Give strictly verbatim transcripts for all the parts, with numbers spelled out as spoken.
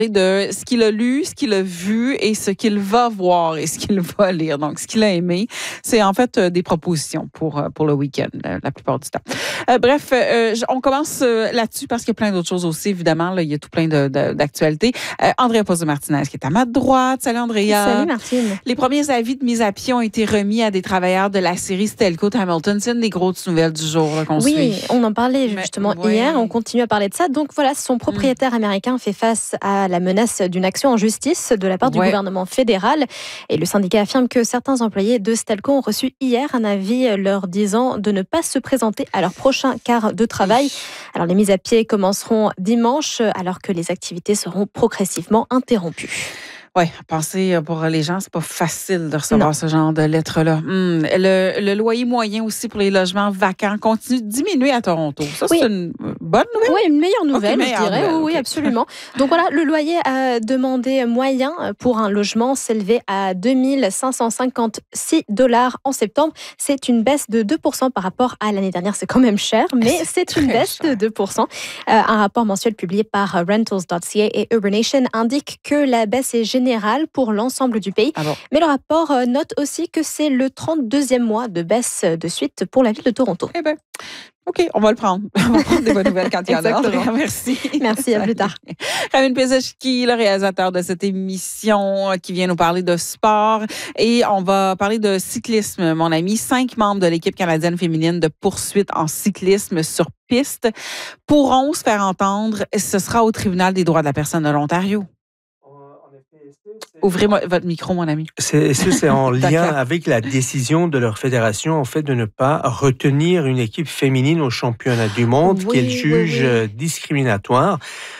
de ce qu'il a lu, ce qu'il a vu et ce qu'il va voir et ce qu'il va lire. Donc, ce qu'il a aimé, c'est en fait euh, des propositions pour, euh, pour le week-end, euh, la plupart du temps. Euh, bref, euh, on commence euh, là-dessus parce qu'il y a plein d'autres choses aussi, évidemment. Là, il y a tout plein de, de, d'actualités. Euh, Andrea Pozzo-Martinez qui est à ma droite. Salut, Andrea. Salut, Martine. Les premiers avis de mise à pied ont été remis à des travailleurs de la série Stelco Hamilton. C'est une des grosses nouvelles du jour là, qu'on oui, suit. Oui, on en parlait justement Mais, hier. ouais. On continue à parler de ça. Donc voilà, son propriétaire mmh. américain fait face à la menace d'une action en justice de la part du ouais. gouvernement fédéral. Et le syndicat affirme que certains employés de Stelco ont reçu hier un avis leur disant de ne pas se présenter à leur prochain quart de travail. Alors les mises à pied commenceront dimanche alors que les activités seront progressivement interrompues. Oui, penser pour les gens, c'est pas facile de recevoir non. ce genre de lettres-là. Hum, le, le loyer moyen aussi pour les logements vacants continue de diminuer à Toronto. Ça, oui. c'est une bonne nouvelle? Oui, une meilleure nouvelle, okay, meilleure je dirais. Nouvelle, oui, okay. absolument. Donc voilà, le loyer a demandé moyen pour un logement s'élevait à deux mille cinq cent cinquante-six dollars en septembre. C'est une baisse de deux pour cent par rapport à l'année dernière. C'est quand même cher, mais c'est, c'est une baisse cher. de deux pour cent. Euh, un rapport mensuel publié par rentals point c a et Urbanation indique que la baisse est générale pour l'ensemble du pays. Ah bon. Mais le rapport note aussi que c'est le trente-deuxième mois de baisse de suite pour la ville de Toronto. Eh bien, OK, on va le prendre. On va prendre des bonnes nouvelles quand il y en a. Andrea, merci. Merci, à plus tard. Ramin Pezeshki, le réalisateur de cette émission qui vient nous parler de sport. Et on va parler de cyclisme, mon ami. Cinq membres de l'équipe canadienne féminine de poursuite en cyclisme sur piste pourront se faire entendre. Ce sera au tribunal des droits de la personne de l'Ontario. Ouvrez votre micro, mon ami. C'est, est-ce que c'est en lien avec la décision de leur fédération, en fait, de ne pas retenir une équipe féminine au championnat du monde oui, qu'elle juge oui, oui. discriminatoire?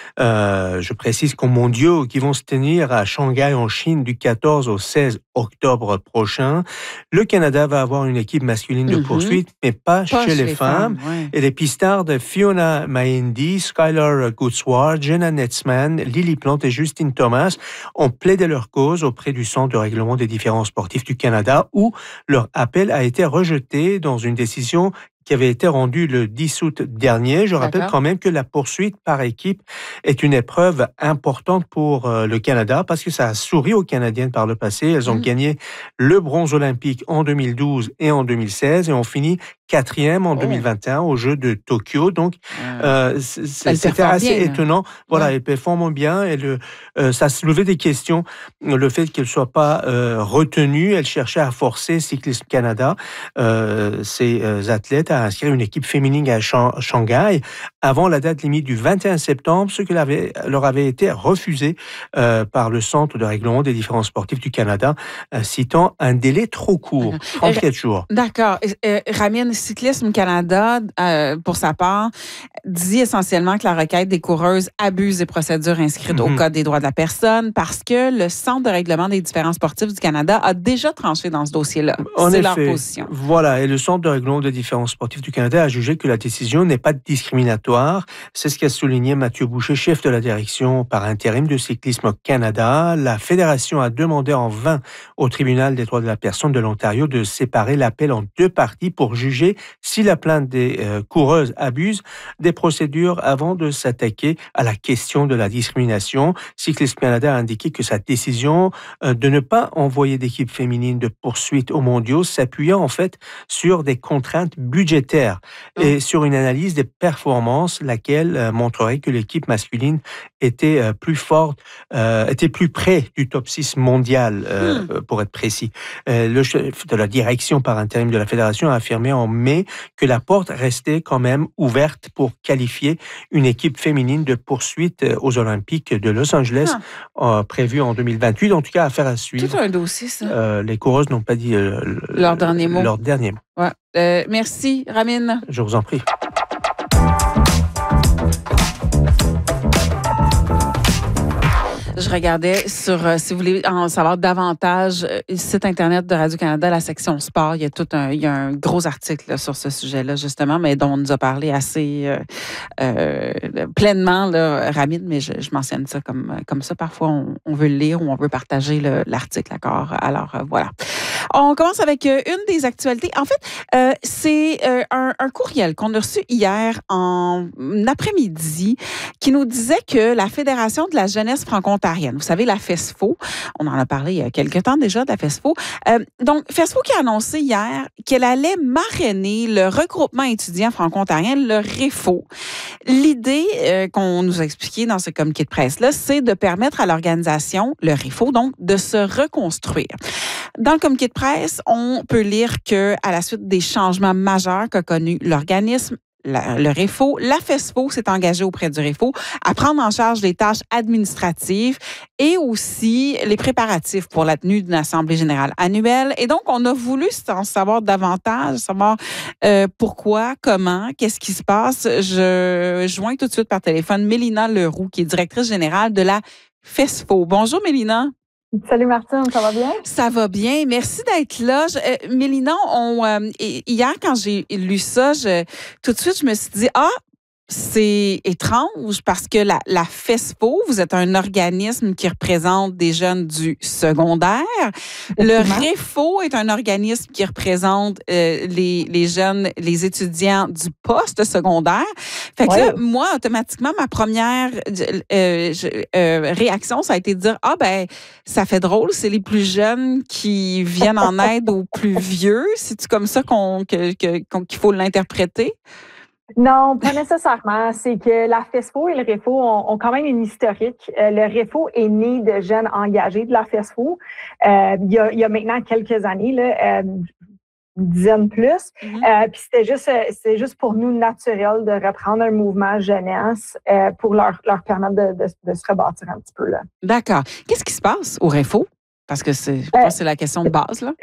Euh, je précise qu'aux mondiaux qui vont se tenir à Shanghai en Chine du quatorze au seize octobre prochain, le Canada va avoir une équipe masculine de mm-hmm. poursuite, mais pas, pas chez, chez les, les femmes. femmes ouais. Et les pistardes Fiona Maendi, Skylar Goodsward, Jenna Netzman, Lily Plante et Justine Thomas ont plaidé leur cause auprès du Centre de règlement des différends sportifs du Canada où leur appel a été rejeté dans une décision qui avait été rendu le dix août dernier. Je rappelle D'accord. quand même que la poursuite par équipe est une épreuve importante pour euh, le Canada parce que ça a souri aux Canadiennes par le passé. Elles ont mmh. gagné le bronze olympique en deux mille douze et en deux mille seize et ont fini quatrième en oh. deux mille vingt et un aux Jeux de Tokyo. Donc, euh, c'est, c'était assez bien, étonnant. Hein. Voilà, ouais. elles performent bien et le, euh, ça soulevait des questions. Le fait qu'elles ne soient pas euh, retenues, elles cherchaient à forcer Cyclisme Canada, euh, ces euh, athlètes, à inscrire une équipe féminine à Shanghai avant la date limite du vingt et un septembre, ce qui leur avait été refusé euh, par le Centre de règlement des différends sportifs du Canada, euh, citant un délai trop court, trente-quatre euh, jours. D'accord. Euh, Ramin, Cyclisme Canada, euh, pour sa part, dit essentiellement que la requête des coureuses abuse des procédures inscrites mm-hmm. au Code des droits de la personne parce que le Centre de règlement des différends sportifs du Canada a déjà tranché dans ce dossier-là. En C'est effet, leur position. Voilà, et le Centre de règlement des différends sportifs du Canada a jugé que la décision n'est pas discriminatoire. C'est ce qu'a souligné Mathieu Boucher, chef de la direction par intérim de Cyclisme Canada. La fédération a demandé en vain au tribunal des droits de la personne de l'Ontario de séparer l'appel en deux parties pour juger si la plainte des euh, coureuses abuse des procédures avant de s'attaquer à la question de la discrimination. Cyclisme Canada a indiqué que sa décision euh, de ne pas envoyer d'équipe féminine de poursuite aux mondiaux s'appuyait en fait sur des contraintes budgétaires mmh. et sur une analyse des performances, laquelle euh, montrerait que l'équipe masculine était euh, plus forte, euh, était plus près du top six mondial, euh, mmh. pour être précis. Euh, le chef de la direction par intérim de la fédération a affirmé en mai que la porte restait quand même ouverte pour qualifier une équipe féminine de poursuite aux Olympiques de Los Angeles, ah. euh, prévue en deux mille vingt-huit. En tout cas, affaire à suivre. Tout un dossier, ça. Euh, les coureuses n'ont pas dit euh, leur dernier mot. Leur dernier mot. Ouais. Euh, merci, Ramin. Je vous en prie. Je regardais sur, euh, si vous voulez en savoir davantage, euh, le site Internet de Radio-Canada, la section sport, il y a tout un, il y a un gros article là, sur ce sujet-là, justement, mais dont on nous a parlé assez euh, euh, pleinement, là, Ramid, mais je, je mentionne ça comme, comme ça. Parfois, on, on veut le lire ou on veut partager le, l'article, d'accord? Alors, euh, voilà. On commence avec euh, une des actualités. En fait, euh, c'est euh, un, un courriel qu'on a reçu hier en après-midi qui nous disait que la Fédération de la jeunesse franco-ontarienne, vous savez, la FESFO, on en a parlé il y a quelques temps déjà de la FESFO, euh, donc FESFO qui a annoncé hier qu'elle allait marrainer le regroupement étudiant franco-ontarien, le REFO. L'idée euh, qu'on nous a expliquée dans ce communiqué de presse-là, c'est de permettre à l'organisation, le REFO, donc, de se reconstruire. Dans le communiqué de presse, on peut lire que à la suite des changements majeurs qu'a connu l'organisme, la, le REFO, la FESFO s'est engagée auprès du REFO à prendre en charge les tâches administratives et aussi les préparatifs pour la tenue d'une assemblée générale annuelle. Et donc, on a voulu en savoir davantage, savoir euh, pourquoi, comment, qu'est-ce qui se passe. Je joins tout de suite par téléphone Mélina Leroux, qui est directrice générale de la FESFO. Bonjour, Mélina. Salut Martine, ça va bien? Ça va bien. Merci d'être là. Je, euh, Mélina, on, euh, hier, quand j'ai lu ça, je, tout de suite, je me suis dit, ah, c'est étrange parce que la, la FESFO, vous êtes un organisme qui représente des jeunes du secondaire. Le REFO est un organisme qui représente euh, les, les jeunes, les étudiants du post-secondaire. Fait que ouais. là, moi, automatiquement, ma première euh, je, euh, réaction, ça a été de dire, ah ben, ça fait drôle, c'est les plus jeunes qui viennent en aide aux plus vieux. C'est-tu comme ça qu'on, que, que, qu'on, qu'il faut l'interpréter? Non, pas nécessairement. C'est que la FESFO et le REFO ont, ont quand même une historique. Euh, le REFO est né de jeunes engagés de la FESFO euh, il, y a, il y a maintenant quelques années, là, euh, une dizaine plus. Mm-hmm. Euh, puis c'était juste, c'est juste pour nous naturel de reprendre un mouvement jeunesse euh, pour leur, leur permettre de, de, de se rebâtir un petit peu. Là. D'accord. Qu'est-ce qui se passe au REFO? Parce que c'est, je pense que c'est la question de base, là.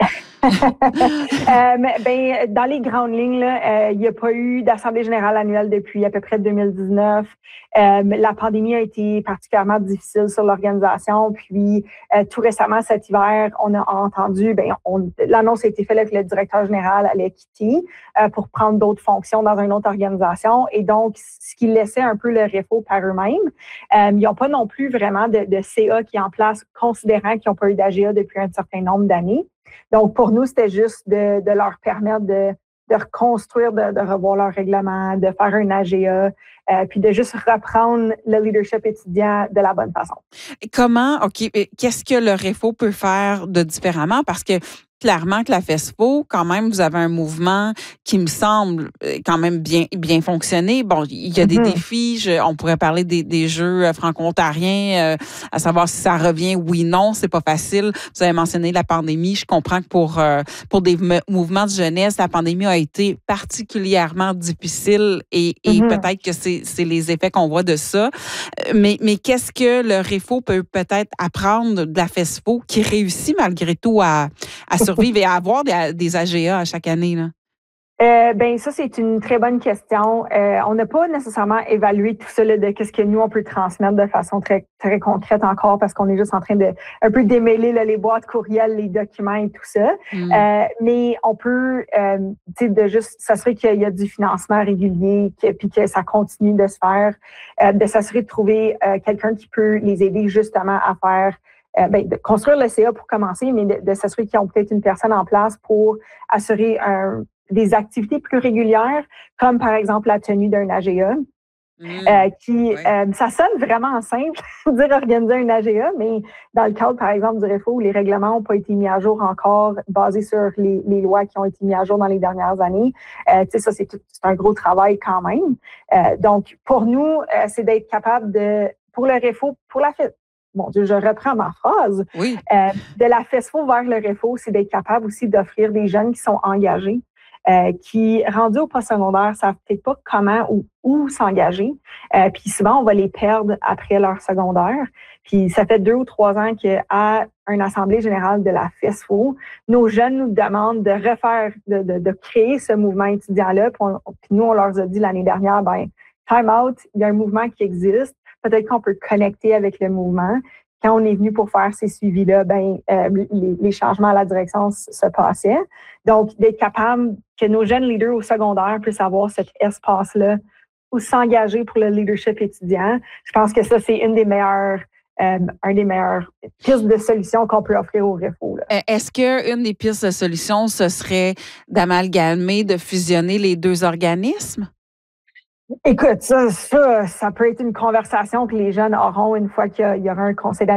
euh, mais, ben, dans les grandes lignes, là, euh, il n'y a pas eu d'assemblée générale annuelle depuis à peu près deux mille dix-neuf. Euh, la pandémie a été particulièrement difficile sur l'organisation. Puis, euh, tout récemment, cet hiver, on a entendu, ben, on, l'annonce a été faite là, que le directeur général allait quitter euh, pour prendre d'autres fonctions dans une autre organisation. Et donc, ce qui laissait un peu le REFO par eux-mêmes. Euh, ils n'ont pas non plus vraiment de, de C A qui est en place, considérant qu'ils n'ont pas eu d'A G A depuis un certain nombre d'années. Donc, pour nous, c'était juste de, de leur permettre de, de reconstruire, de, de revoir leur règlement, de faire un A G A, euh, puis de juste reprendre le leadership étudiant de la bonne façon. Et comment, OK, qu'est-ce que le REFO peut faire de différemment? Parce que clairement que la FESFO, quand même, vous avez un mouvement qui me semble quand même bien bien fonctionner. Bon, il y a des mm-hmm. défis. Je, on pourrait parler des, des jeux franco-ontariens, euh, à savoir si ça revient oui, non. C'est pas facile. Vous avez mentionné la pandémie. Je comprends que pour euh, pour des m- mouvements de jeunesse, la pandémie a été particulièrement difficile et, et mm-hmm. peut-être que c'est c'est les effets qu'on voit de ça. Mais mais qu'est-ce que le REFO peut peut-être apprendre de la FESFO qui réussit malgré tout à à survivre et à avoir des, des A G A à chaque année, là? Euh, ben ça, c'est une très bonne question. Euh, on n'a pas nécessairement évalué tout ça là, de qu'est-ce que nous, on peut transmettre de façon très très concrète encore parce qu'on est juste en train de un peu démêler là, les boîtes courriels, les documents et tout ça. Mm. Euh, mais on peut, euh, tu sais, de juste s'assurer qu'il y a du financement régulier que, puis que ça continue de se faire, euh, de s'assurer de trouver euh, quelqu'un qui peut les aider justement à faire Euh, ben, de construire le C A pour commencer, mais de, de s'assurer qu'ils ont peut-être une personne en place pour assurer un, des activités plus régulières, comme par exemple la tenue d'un A G A. Mmh, euh, qui, oui. euh, ça sonne vraiment simple, dire organiser un A G A, mais dans le cadre, par exemple, du REFO, où les règlements n'ont pas été mis à jour encore, basés sur les, les lois qui ont été mises à jour dans les dernières années, euh, tu sais, ça, c'est, tout, c'est un gros travail quand même. Euh, donc, pour nous, euh, c'est d'être capable de, pour le REFO, pour la fête, Mon Dieu, je reprends ma phrase. Oui. Euh, de la FESFO vers le REFO, c'est d'être capable aussi d'offrir des jeunes qui sont engagés, euh, qui, rendus au postsecondaire, ne savent peut-être pas comment ou où s'engager. Euh, puis souvent, on va les perdre après leur secondaire. Puis ça fait deux ou trois ans qu'à une assemblée générale de la FESFO, nos jeunes nous demandent de refaire, de, de, de créer ce mouvement étudiant-là. Puis, on, puis nous, on leur a dit l'année dernière, ben time out, il y a un mouvement qui existe. Peut-être qu'on peut connecter avec le mouvement. quand on est venu pour faire ces suivis-là, ben, euh, les, les changements à la direction se passaient. Donc, d'être capable que nos jeunes leaders au secondaire puissent avoir cet espace-là où s'engager pour le leadership étudiant, je pense que ça, c'est une des meilleures Euh, un des meilleures pistes de solutions qu'on peut offrir au réfo. Là. Est-ce qu'une des pistes de solutions, ce serait d'amalgamer, de fusionner les deux organismes? Écoute, ça, ça, ça peut être une conversation que les jeunes auront une fois qu'il y, a, il y aura un conseil